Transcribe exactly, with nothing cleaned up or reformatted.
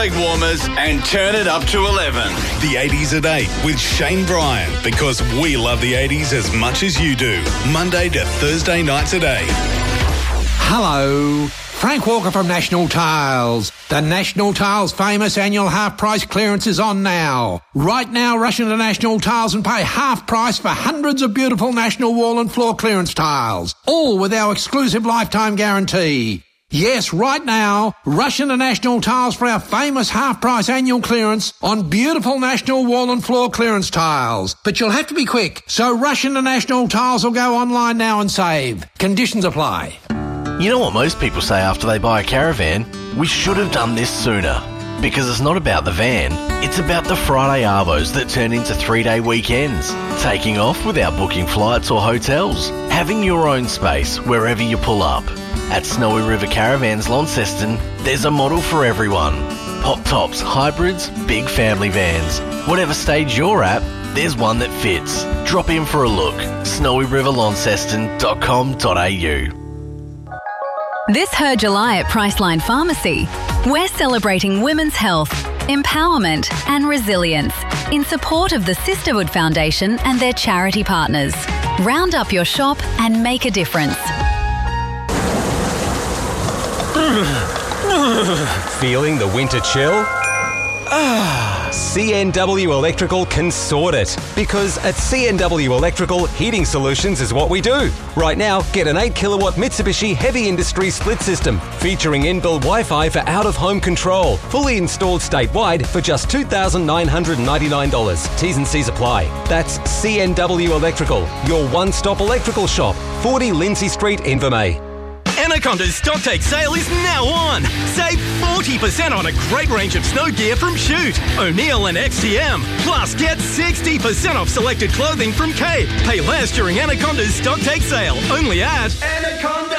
leg warmers and turn it up to eleven. The eighties at eight with Shane Bryan, because we love the eighties as much as you do. Monday to Thursday nights at eight. Hello, Frank Walker from National Tiles. The National Tiles famous annual half price clearance is on now. Right now, rush into National Tiles and pay half price for hundreds of beautiful National wall and floor clearance tiles, all with our exclusive lifetime guarantee. Yes, right now, rush into National Tiles for our famous half-price annual clearance on beautiful National wall and floor clearance tiles. But you'll have to be quick, so rush into National Tiles or go online now and save. Conditions apply. You know what most people say after they buy a caravan? We should have done this sooner. Because it's not about the van, it's about the Friday arvos that turn into three-day weekends. Taking off without booking flights or hotels. Having your own space wherever you pull up. At Snowy River Caravans Launceston, there's a model for everyone. Pop tops, hybrids, big family vans. Whatever stage you're at, there's one that fits. Drop in for a look. snowy river launceston dot com dot a u. This Her July at Priceline Pharmacy, we're celebrating women's health, empowerment and resilience in support of the Sisterhood Foundation and their charity partners. Round up your shop and make a difference. Feeling the winter chill? Ah, C N W Electrical can sort it. Because at C N W Electrical, heating solutions is what we do. Right now, get an eight kilowatt Mitsubishi Heavy Industry split system featuring inbuilt Wi-Fi for out-of-home control. Fully installed statewide for just two thousand nine hundred ninety-nine dollars. T's and C's apply. That's C N W Electrical, your one-stop electrical shop. forty Lindsay Street, Invermay. Anaconda's Stocktake sale is now on. Save forty percent on a great range of snow gear from Shoot, O'Neill and X T M. Plus, get sixty percent off selected clothing from Cape. Pay less during Anaconda's Stocktake sale. Only at Anaconda.